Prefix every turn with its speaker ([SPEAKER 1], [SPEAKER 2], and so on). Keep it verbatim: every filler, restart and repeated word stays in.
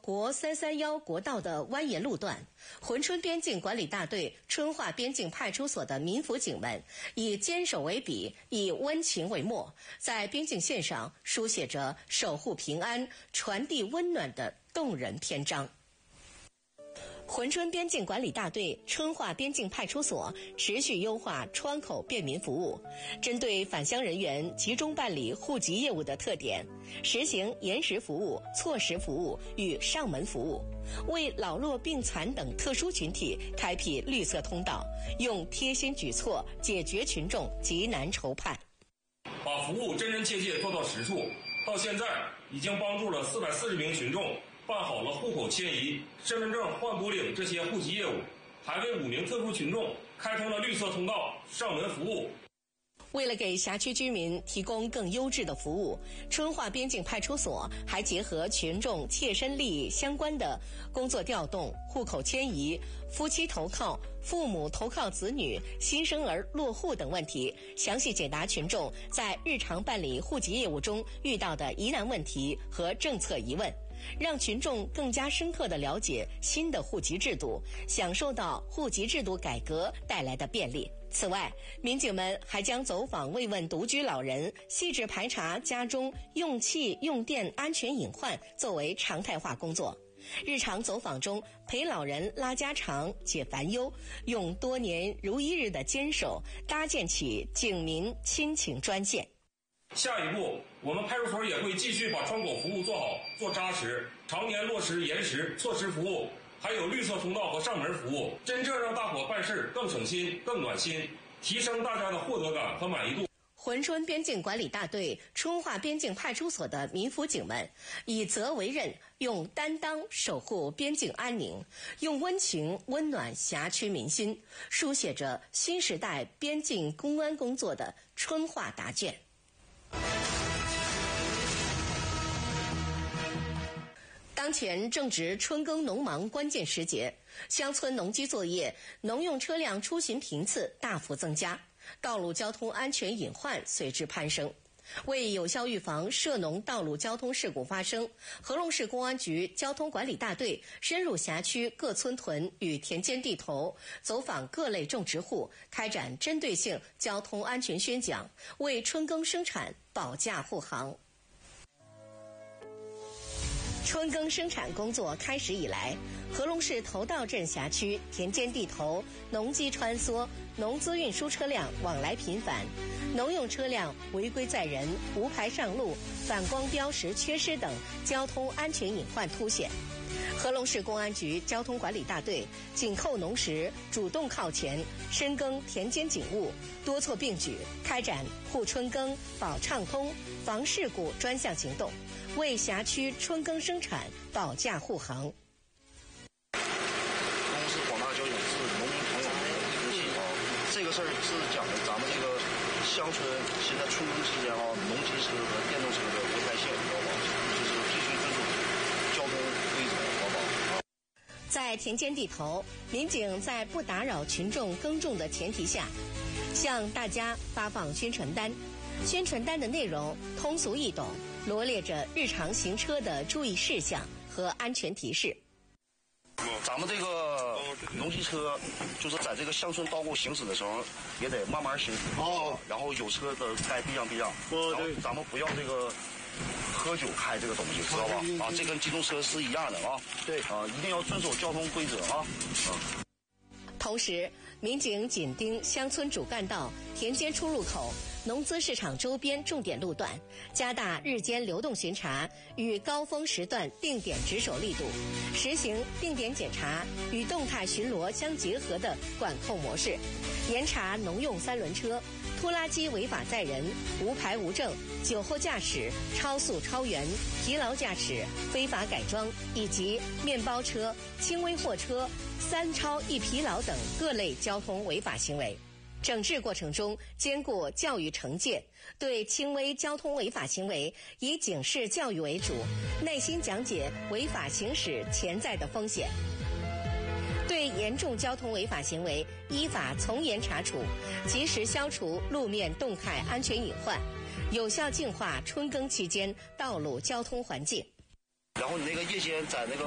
[SPEAKER 1] 国三三一国道的蜿蜒路段，珲春边境管理大队春化边境派出所的民辅警们以坚守为笔，以温情为墨，在边境线上书写着守护平安、传递温暖的动人篇章。珲春边境管理大队春化边境派出所持续优化窗口便民服务，针对返乡人员集中办理户籍业务的特点，实行延时服务、错时服务与上门服务，为老弱病残等特殊群体开辟绿色通道，用贴心举措解决群众急难愁盼，
[SPEAKER 2] 把服务真真切切做到实处。到现在已经帮助了四百四十名群众办好了户口迁移、身份证换补领这些户籍业务，还为五名特殊群众开通了绿色通道上门服务。
[SPEAKER 1] 为了给辖区居民提供更优质的服务，春化边境派出所还结合群众切身利益相关的工作调动、户口迁移、夫妻投靠、父母投靠子女、新生儿落户等问题，详细解答群众在日常办理户籍业务中遇到的疑难问题和政策疑问，让群众更加深刻地了解新的户籍制度，享受到户籍制度改革带来的便利。此外，民警们还将走访慰问独居老人，细致排查家中用气用电安全隐患作为常态化工作。日常走访中陪老人拉家常、解烦忧，用多年如一日的坚守搭建起警民亲情专线。
[SPEAKER 2] 下一步，我们派出所也会继续把窗口服务做好、做扎实，常年落实延时、错时服务，还有绿色通道和上门服务，真正让大伙办事更省心、更暖心，提升大家的获得感和满意度。
[SPEAKER 1] 珲春边境管理大队春化边境派出所的民辅警们以责为任，用担当守护边境安宁，用温情温暖辖区民心，书写着新时代边境公安工作的春化答卷。当前正值春耕农忙关键时节，乡村农机作业、农用车辆出行频次大幅增加，道路交通安全隐患随之攀升。为有效预防涉农道路交通事故发生，和隆市公安局交通管理大队深入辖区各村屯与田间地头，走访各类种植户，开展针对性交通安全宣讲，为春耕生产保驾护航。春耕生产工作开始以来，和隆市头道镇辖区田间地头农机穿梭，农资运输车辆往来频繁，农用车辆违规载人、无牌上路、反光标识缺失等交通安全隐患凸显。和隆市公安局交通管理大队紧扣农时，主动靠前，深耕田间警务，多措并举，开展护春耕、保畅通、防事故专项行动，为辖区春耕生产保驾护航。
[SPEAKER 3] 和隆市广大交警是农民同行的一个啊，这个事儿是讲的咱们这个乡村现在春耕期间啊，农机车和电动车的危害性，知道吧？就是必须遵守交通规则，好不好？
[SPEAKER 1] 在田间地头，民警在不打扰群众耕种的前提下，向大家发放宣传单。宣传单的内容通俗易懂，罗列着日常行车的注意事项和安全提示。
[SPEAKER 3] 咱们这个农机车就是在这个乡村道路行驶的时候，也得慢慢行驶哦。然后有车的该避让避让。哦，对。咱们不要这个喝酒开这个东西，知道吧？啊，这跟机动车是一样的啊。对。啊，一定要遵守交通规则啊。啊。
[SPEAKER 1] 同时，民警紧盯乡村主干道、田间出入口、农资市场周边重点路段，加大日间流动巡查与高峰时段定点值守力度，实行定点检查与动态巡逻相结合的管控模式，严查农用三轮车、拖拉机违法载人、无牌无证、酒后驾驶、超速超员、疲劳驾驶、非法改装以及面包车、轻微货车、三超一疲劳等各类交通违法行为。整治过程中兼顾教育惩戒，对轻微交通违法行为以警示教育为主，耐心讲解违法行驶潜在的风险。对严重交通违法行为依法从严查处，及时消除路面动态安全隐患，有效净化春耕期间道路交通环境。
[SPEAKER 3] 然后你那个夜间在那个